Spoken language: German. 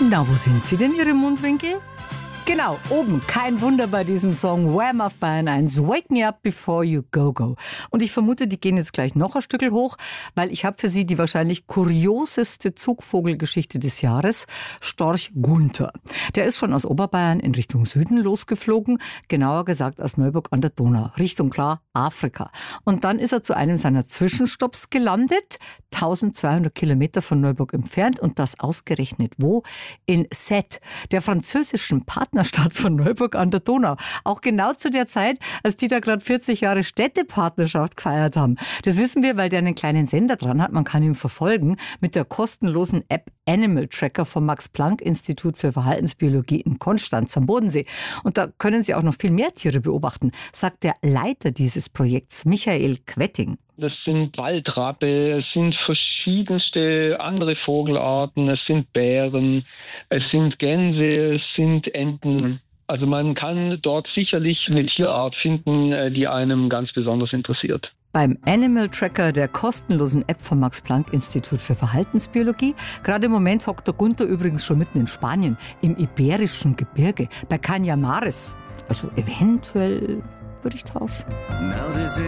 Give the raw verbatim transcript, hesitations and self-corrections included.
Na, wo sind Sie denn, Ihre Mundwinkel? Genau, oben. Kein Wunder bei diesem Song Wham auf Bayern eins. Wake me up before you go go. Und ich vermute, die gehen jetzt gleich noch ein Stückel hoch, weil ich habe für Sie die wahrscheinlich kurioseste Zugvogelgeschichte des Jahres. Storch Gunther. Der ist schon aus Oberbayern in Richtung Süden losgeflogen, genauer gesagt aus Neuburg an der Donau, Richtung klar Afrika. Und dann ist er zu einem seiner Zwischenstopps gelandet, eintausendzweihundert Kilometer von Neuburg entfernt, und das ausgerechnet wo? In Sète, der französischen Partnerstadt von Neuburg an der Donau. Auch genau zu der Zeit, als die da gerade vierzig Jahre Städtepartnerschaft gefeiert haben. Das wissen wir, weil der einen kleinen Sender dran hat. Man kann ihn verfolgen mit der kostenlosen App Animal Tracker vom Max-Planck-Institut für Verhaltensbiologie in Konstanz am Bodensee. Und da können Sie auch noch viel mehr Tiere beobachten, sagt der Leiter dieses Projekts, Michael Quetting. Das sind Waldrappe, es sind verschiedenste andere Vogelarten, es sind Bären, es sind Gänse, es sind Enten. Also man kann dort sicherlich eine Tierart finden, die einem ganz besonders interessiert. Beim Animal Tracker der kostenlosen App vom Max-Planck-Institut für Verhaltensbiologie. Gerade im Moment hockt der Gunther übrigens schon mitten in Spanien, im Iberischen Gebirge, bei Cañamares. Also eventuell würde ich tauschen.